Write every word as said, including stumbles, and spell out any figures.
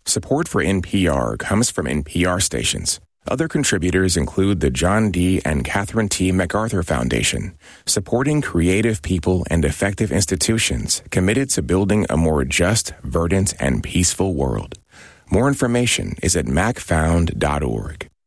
Support for N P R comes from N P R stations. Other contributors include the John D. and Catherine T. MacArthur Foundation, supporting creative people and effective institutions committed to building a more just, verdant, and peaceful world. More information is at mac found dot org.